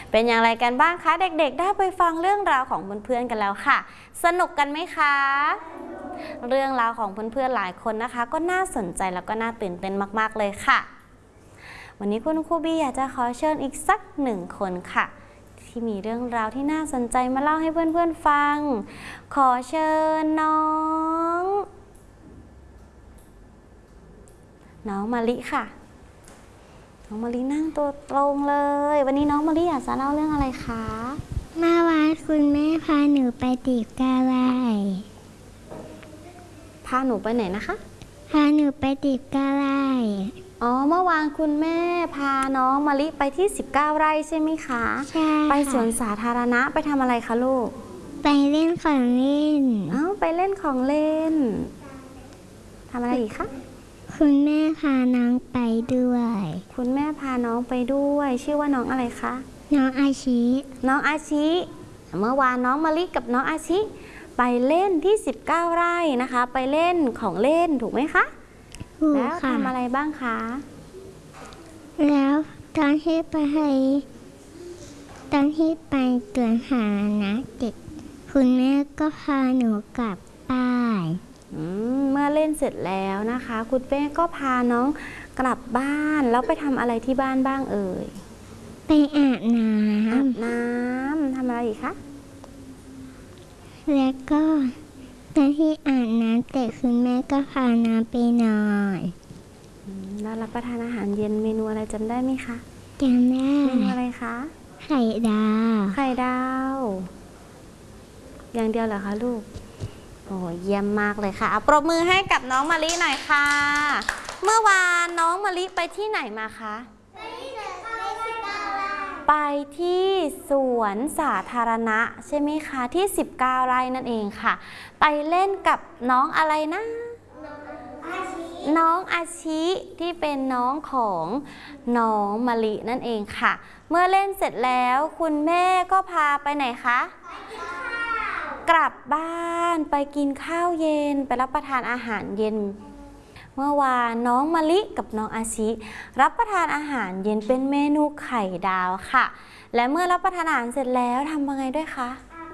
เป็นอย่างไรกันบ้างคะเด็กๆได้ไปฟังเรื่องราวของเพื่อนๆกันแล้วค่ะสนุกกันไหมคะเรื่องราวของเพื่อนๆหลายคนนะคะก็น่าสนใจแล้วก็น่าตื่นเต้นมากๆเลยค่ะวันนี้คุณครูบีอยากจะขอเชิญอีกสัก1 คนค่ะที่มีเรื่องราวที่น่าสนใจมาเล่าให้เพื่อนๆฟังขอเชิญน้องมะลิค่ะน้องมะลินั่งตัวตรงเลยวันนี้น้องมะลิอยากจะเล่าเรื่องอะไรคะเมื่อวานคุณแม่พาหนูไปตีกาไลพาหนูไปไหนนะคะพาหนูไปตีกาไลเมื่อวานคุณแม่พาน้องมะลิไปที่19 ไร่ใช่ไหมคะใช่ไปสวนสาธารณะไปทำอะไรคะลูกไปเล่นของเล่นไปเล่นของเล่นทำอะไรอีกคะคุณแม่พาน้องไปด้วยคุณแม่พาน้องไปด้วยชื่อว่าน้องอะไรคะน้องอาชิน้องอาชิเมื่อวานน้องมะลิกับน้องอาชิไปเล่นที่19 ไร่นะคะไปเล่นของเล่นถูกไหมคะแล้วทำอะไรบ้างคะแล้วตอนที่ไปสวนสาธารณะเด็กคุณแม่ก็พาหนูกลับบ้านเมื่อเล่นเสร็จแล้วนะคะคุณแม่ก็พาน้องกลับบ้านแล้วไปทำอะไรที่บ้านบ้างเอ่ยไปอาบน้ำทำอะไรอีกคะแล้วก็ตอนที่อาบน้ำเสร็จคุณแม่ก็พาน้ำไปนอนแล้วรับประทานอาหารเย็นเมนูอะไรจำได้ไหมคะจำได้เมนูอะไรคะไข่ดาวอย่างเดียวเหรอคะลูกโอ้เยี่ยมมากเลยค่ะปรบมือให้กับน้องมะลิหน่อยค่ะเมื่อวานน้องมะลิไปที่ไหนมาคะไปที่สวนสาธารณะใช่ไหมคะที่19 ไร่นั่นเองค่ะไปเล่นกับน้องอะไรนะน้องอาชิที่เป็นน้องของน้องมะลินั่นเองค่ะเมื่อเล่นเสร็จแล้วคุณแม่ก็พาไปไหนคะกลับบ้านไปกินข้าวเย็นไปรับประทานอาหารเย็นเมื่อวานน้องมะลิกับน้องอาชิรับประทานอาหารเย็นเป็นเมนูไข่ดาวค่ะและเมื่อรับประทานอาหารเสร็จแล้วทำยังไงด้วยคะ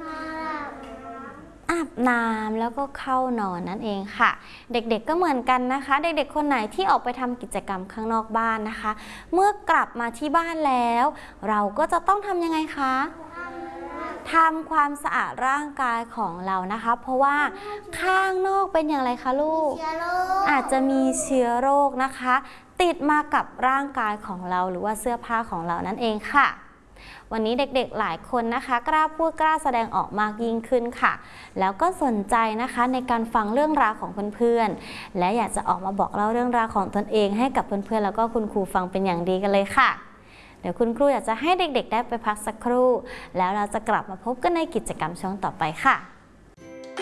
อาบน้ำแล้วก็เข้านอนนั่นเองค่ะเด็กๆก็เหมือนกันนะคะเด็กๆคนไหนที่ออกไปทำกิจกรรมข้างนอกบ้านนะคะเมื่อกลับมาที่บ้านแล้วเราก็จะต้องทำยังไงคะทำความสะอาดร่างกายของเรานะคะเพราะว่าข้างนอกเป็นอย่างไรคะลูกอาจจะมีเชื้อโรคนะคะติดมากับร่างกายของเราหรือว่าเสื้อผ้าของเรานั่นเองค่ะวันนี้เด็กๆหลายคนนะคะกล้าพูดกล้าแสดงออกมากยิ่งขึ้นค่ะแล้วก็สนใจนะคะในการฟังเรื่องราวของเพื่อนๆและอยากจะออกมาบอกเล่าเรื่องราวของตนเองให้กับเพื่อนๆแล้วก็คุณครูฟังเป็นอย่างดีกันเลยค่ะเดี๋ยวคุณครูอยากจะให้เด็กๆได้ไปพักสักครู่แล้วเราจะกลับมาพบกันในกิจกรรมช่วงต่อไปค่ะ